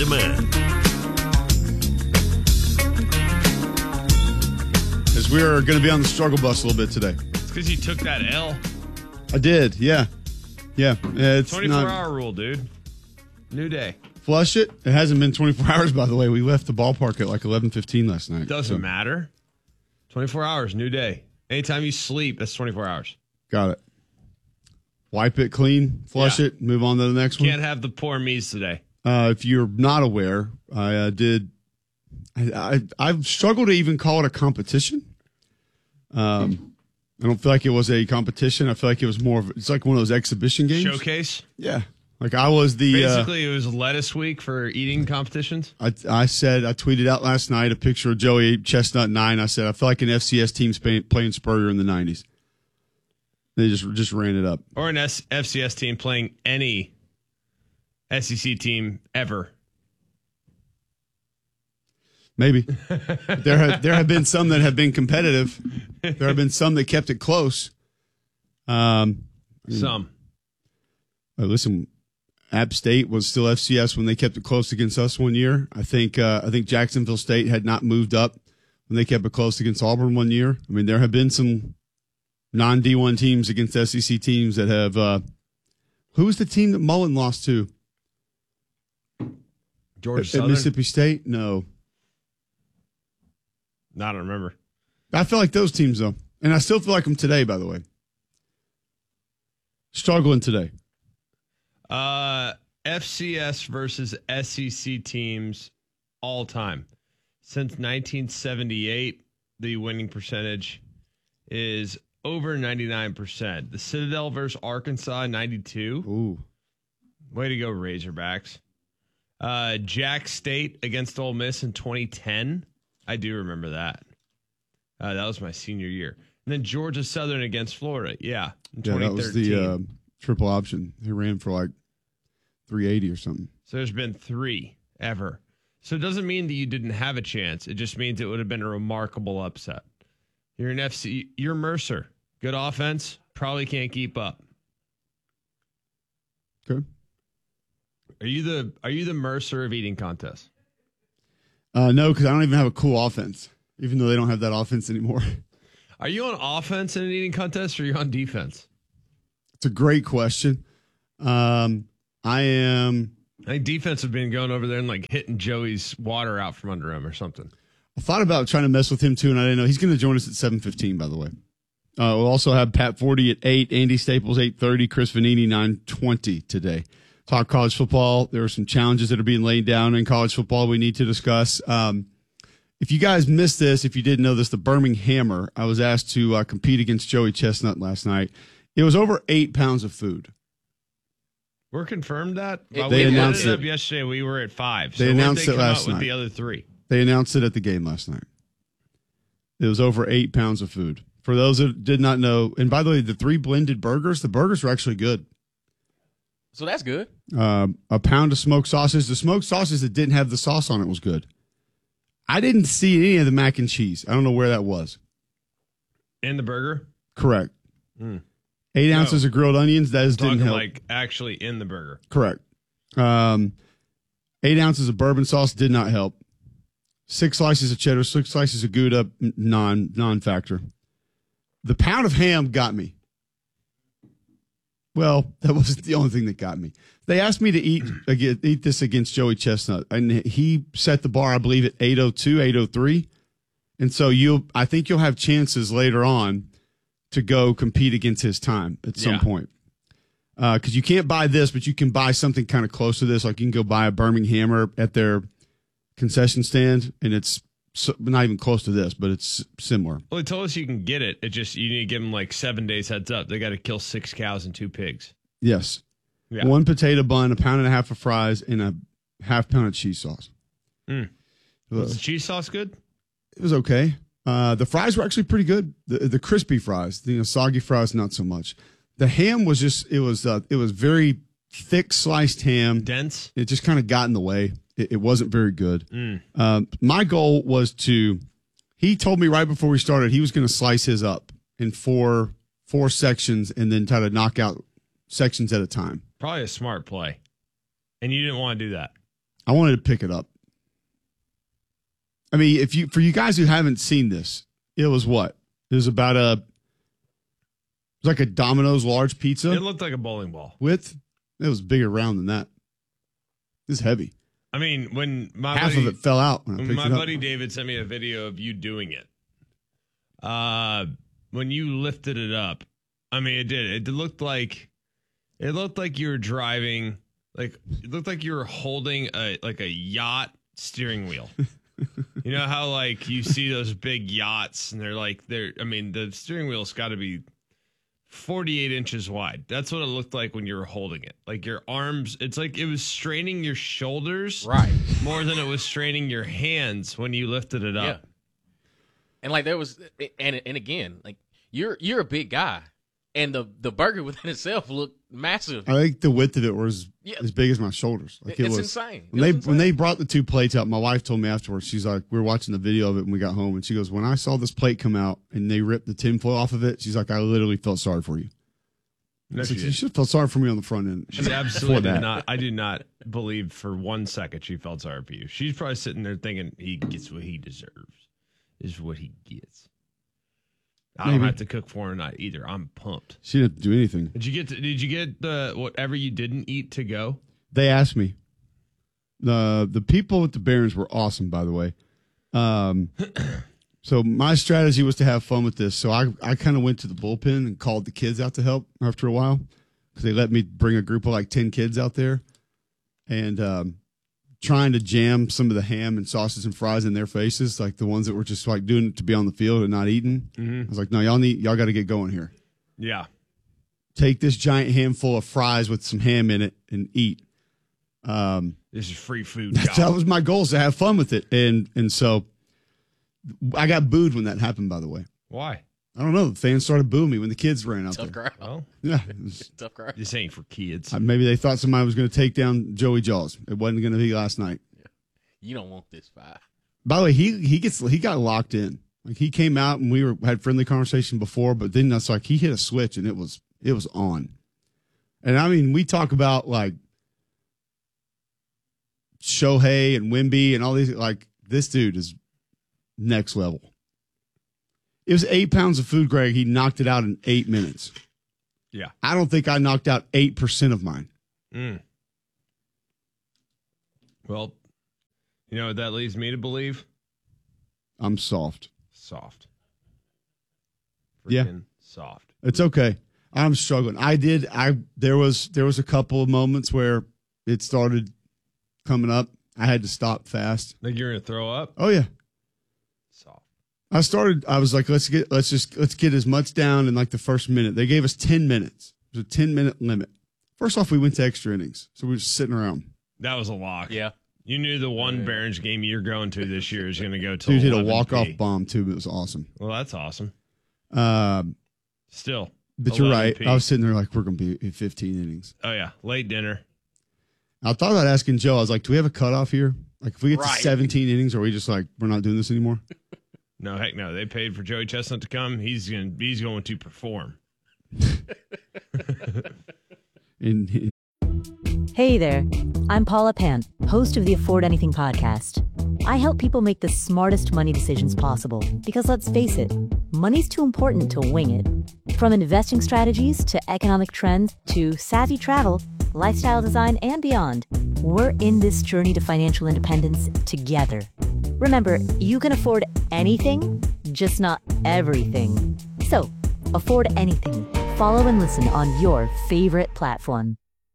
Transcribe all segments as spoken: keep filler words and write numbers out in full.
demand. As we're going to be on the struggle bus a little bit today. It's because you took that L. I did, yeah. Yeah. It's twenty-four not, hour rule, dude. New day. Flush it. It hasn't been twenty-four hours, by the way. We left the ballpark at like eleven fifteen last night. Doesn't so. matter. twenty-four hours, new day. Anytime you sleep, that's twenty-four hours. Got it. Wipe it clean, flush Yeah. it, move on to the next one. Can't have the poor me's today. Uh, if you're not aware, I uh, did. I, I I've struggled to even call it a competition. Um, I don't feel like it was a competition. I feel like it was more of it's like one of those exhibition games. Showcase? Yeah, like I was the. Basically, uh, it was lettuce week for eating competitions. I I said I tweeted out last night a picture of Joey Chestnut nine. I said I feel like an F C S team playing, playing Spurrier in the nineties. They just just ran it up. Or an S- F C S team playing any S E C team ever. Maybe there have there have been some that have been competitive. There have been some that kept it close. Um, Some. Uh, listen, App State was still F C S when they kept it close against us one year. I think uh, I think Jacksonville State had not moved up when they kept it close against Auburn one year. I mean, there have been some non D one teams against S E C teams that have. Uh, who was the team that Mullen lost to? Georgia At, Southern? at Mississippi State? No. I don't remember. I feel like those teams, though. And I still feel like them today, by the way. Struggling today. Uh, F C S versus S E C teams all time. Since nineteen seventy-eight, the winning percentage is over ninety-nine percent. The Citadel versus Arkansas, ninety-two. Ooh. Way to go, Razorbacks. Uh, Jack State against Ole Miss in twenty ten. I do remember that. Uh, that was my senior year. And then Georgia Southern against Florida. Yeah, in Yeah, that twenty thirteen. was the uh, triple option. He ran for like three eighty or something. So there's been three ever. So it doesn't mean that you didn't have a chance. It just means it would have been a remarkable upset. You're an F C. You're Mercer. Good offense. Probably can't keep up. Okay. Are you the Are you the Mercer of eating contests? Uh, no, because I don't even have a cool offense, even though they don't have that offense anymore. Are you on offense in an eating contest, or are you on defense? It's a great question. Um, I am. I think defense have been going over there and like hitting Joey's water out from under him or something. I thought about trying to mess with him too, and I didn't know he's going to join us at seven fifteen. By the way, uh, we'll also have Pat Forty at eight, Andy Staples eight thirty, Chris Vanini nine twenty today. Talk college football. There are some challenges that are being laid down in college football we need to discuss. Um, if you guys missed this, if you didn't know this, the Birmingham Hammer, I was asked to uh, compete against Joey Chestnut last night. It was over eight pounds of food. We're confirmed that. They Well, we announced added it. up yesterday. We were at five. They so where'd announced they it come last out with night. the other three. They announced it at the game last night. It was over eight pounds of food. For those that did not know, and by the way, the three blended burgers, the burgers were actually good. So that's good. Um, a pound of smoked sausage. The smoked sausage that didn't have the sauce on it was good. I didn't see any of the mac and cheese. I don't know where that was. In the burger? Correct. Mm. Eight No. ounces of grilled onions. That is Talking didn't help. like actually in the burger. Correct. Um, eight ounces of bourbon sauce did not help. Six slices of cheddar, six slices of Gouda, non non factor. The pound of ham got me. Well, that wasn't the only thing that got me. They asked me to eat eat this against Joey Chestnut, and he set the bar, I believe, at eight oh two, eight oh three. And so you'll, I think you'll have chances later on to go compete against his time at some Yeah. point. Because uh, you can't buy this, but you can buy something kind of close to this. Like you can go buy a Birmingham Hammer at their concession stand, and it's so, not even close to this, but it's similar. Well, they told us you can get it. It just, you need to give them like seven days heads up. They got to kill six cows and two pigs. Yes. Yeah. One potato bun, a pound and a half of fries, and a half pound of cheese sauce. Mm. Was the cheese sauce good? It was okay. Uh, the fries were actually pretty good. The the crispy fries, the you know, soggy fries, not so much. The ham was just it was uh, it was very thick sliced ham, dense. It just kind of got in the way. It, it wasn't very good. Mm. Um, my goal was to. He told me right before we started he was going to slice his up in four four sections and then try to knock out sections at a time. Probably a smart play. And you didn't want to do that. I wanted to pick it up. I mean, if you for you guys who haven't seen this, it was what? It was about a it was like a Domino's large pizza. It looked like a bowling ball. Width. It was bigger round than that. It's heavy. I mean, when my half buddy, of it fell out when I when picked my it up. buddy David sent me a video of you doing it. Uh, when you lifted it up, I mean, it did. It looked like it looked like you were driving. Like it looked like you were holding a like a yacht steering wheel. You know how like you see those big yachts and they're like they're. I mean, the steering wheel's got to be forty-eight inches wide. That's what it looked like when you were holding it. Like your arms, it's like it was straining your shoulders, Right. more than it was straining your hands when you lifted it up. Yeah. And like there was, and and again, like you're you're a big guy, and the the burger within itself looked massive. I think the width of it was Yeah. as big as my shoulders. Like it It's was insane. It When they was when insane. they brought the two plates out, my wife told me afterwards. She's like, we were watching the video of it when we got home, and she goes, "When I saw this plate come out and they ripped the tinfoil off of it, she's like, I literally felt sorry for you. No, I was she like, you did. should have felt sorry for me on the front end. She absolutely For that. did not. I do not believe for one second she felt sorry for you. She's probably sitting there thinking he gets what he deserves, is what he gets. I don't Maybe. have to cook for her night either. I'm pumped. She didn't have to do anything. Did you get? To, did you get the whatever you didn't eat to go? They asked me. The the people at the Barons were awesome, by the way. Um, so my strategy was to have fun with this. So I, I kind of went to the bullpen and called the kids out to help after a while because they let me bring a group of like ten kids out there and um, trying to jam some of the ham and sausage and fries in their faces, like the ones that were just like doing it to be on the field and not eating. Mm-hmm. I was like, no, y'all need y'all got to get going here. Yeah. Take this giant handful of fries with some ham in it and eat. Um, This is free food. That's, that was my goal, is to have fun with it. And and so I got booed when that happened, by the way. Why? I don't know. The fans started booing me when the kids ran out Tough there. crowd. Well, Yeah. it was- Tough crowd. this ain't for kids. uh, maybe they thought somebody was going to take down Joey Jaws. It wasn't going to be last night. You don't want this five. By the way, he he gets he got locked in. Like he came out and we were had friendly conversation before, but then that's like he hit a switch and it was it was on. And I mean, we talk about like Shohei and Wemby and all these, like this dude is next level. It was eight pounds of food, Greg. He knocked it out in eight minutes. Yeah. I don't think I knocked out eight percent of mine. Mm. Well, you know what that leads me to believe? I'm soft. Soft. Yeah. Freaking soft. It's okay. I'm struggling. I did. I there was there was a couple of moments where it started coming up. I had to stop fast. Like you're gonna throw up? Oh yeah. Soft. I started. I was like, let's get let's just let's get as much down in like the first minute. They gave us ten minutes. There's a ten minute limit. First off, we went to extra innings, so we were just sitting around. That was a lock. Yeah. You knew the one Yeah. Barons game you're going to this year is going to go till Dude hit a eleven walk off p. bomb too. It was awesome. Well, that's awesome. Um, Still. but you're right. eleven p. I was sitting there like we're gonna be at fifteen innings. Oh yeah, late dinner. I thought about asking Joe. I was like, do we have a cutoff here? Like if we get Right. to seventeen innings, are we just like we're not doing this anymore? No, heck no. They paid for Joey Chestnut to come. He's going. He's going to perform. And Hey there, I'm Paula Pant, host of the Afford Anything podcast. I help people make the smartest money decisions possible because let's face it, money's too important to wing it. From investing strategies to economic trends to savvy travel, lifestyle design, and beyond, we're in this journey to financial independence together. Remember, you can afford anything, just not everything. So, afford anything. Follow and listen on your favorite platform.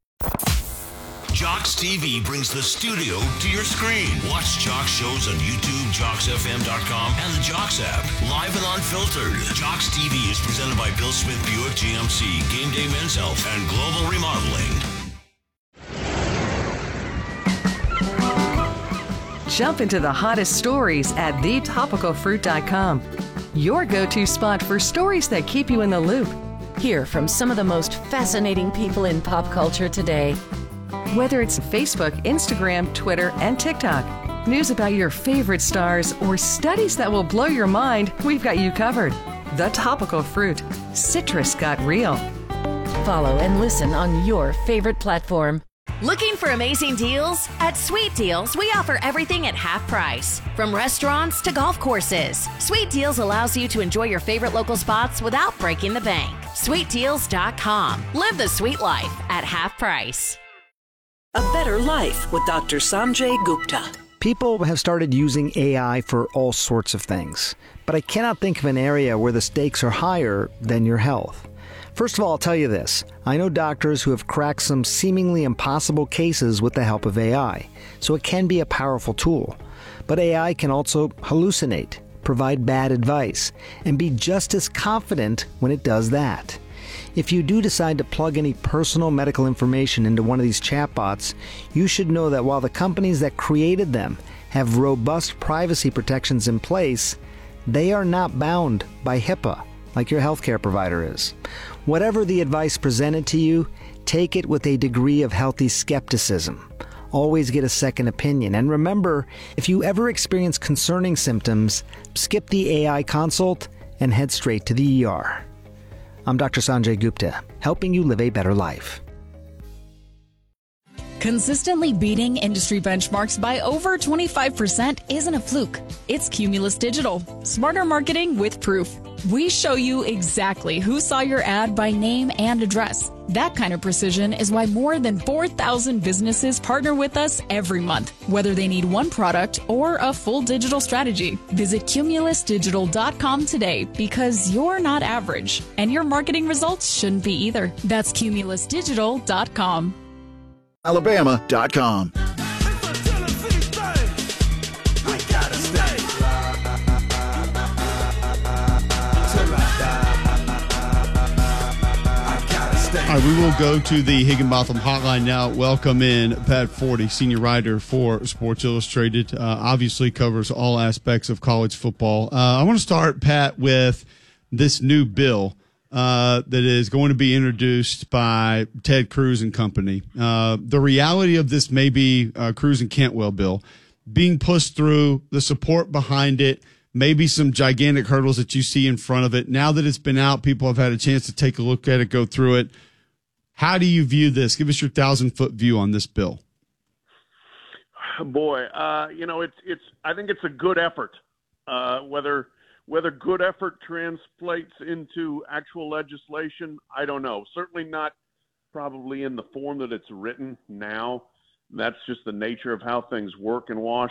Jocks T V brings the studio to your screen. Watch Jocks shows on YouTube, jocks f m dot com, and the Jocks app. Live and unfiltered. Jocks T V is presented by Bill Smith Buick G M C, Game Day Men's Health, and Global Remodeling. Jump into the hottest stories at the topical fruit dot com. Your go-to spot for stories that keep you in the loop. Hear from some of the most fascinating people in pop culture today. Whether it's Facebook, Instagram, Twitter, and TikTok. News about your favorite stars or studies that will blow your mind, we've got you covered. The Topical Fruit. Citrus got real. Follow and listen on your favorite platform. Looking for amazing deals? At Sweet Deals, we offer everything at half price. From restaurants to golf courses, Sweet Deals allows you to enjoy your favorite local spots without breaking the bank. sweet deals dot com. Live the sweet life at half price. A Better Life with Doctor Sanjay Gupta. People have started using A I for all sorts of things, but I cannot think of an area where the stakes are higher than your health. First of all, I'll tell you this. I know doctors who have cracked some seemingly impossible cases with the help of A I, so it can be a powerful tool. But A I can also hallucinate, provide bad advice, and be just as confident when it does that. If you do decide to plug any personal medical information into one of these chatbots, you should know that while the companies that created them have robust privacy protections in place, they are not bound by HIPAA like your healthcare provider is. Whatever the advice presented to you, take it with a degree of healthy skepticism. Always get a second opinion. And remember, if you ever experience concerning symptoms, skip the A I consult and head straight to the E R. I'm Doctor Sanjay Gupta, helping you live a better life. Consistently beating industry benchmarks by over twenty-five percent isn't a fluke. It's Cumulus Digital. Smarter marketing with proof. We show you exactly who saw your ad by name and address. That kind of precision is why more than four thousand businesses partner with us every month, whether they need one product or a full digital strategy. Visit cumulus digital dot com today because you're not average, and your marketing results shouldn't be either. That's cumulus digital dot com. Alabama dot com. All right, we will go to the Higginbotham hotline now. Welcome in Pat Forty, senior writer for Sports Illustrated. Uh, obviously covers all aspects of college football. Uh, I want to start, Pat, with this new bill uh, that is going to be introduced by Ted Cruz and company. Uh, the reality of this may be uh, Cruz and Cantwell bill being pushed through, the support behind it, maybe some gigantic hurdles that you see in front of it. Now that it's been out, people have had a chance to take a look at it, go through it. How do you view this? Give us your thousand-foot view on this bill. Boy, uh, you know, it's it's. I think it's a good effort. Uh, whether whether good effort translates into actual legislation, I don't know. Certainly not probably in the form that it's written now. That's just the nature of how things work in Washington.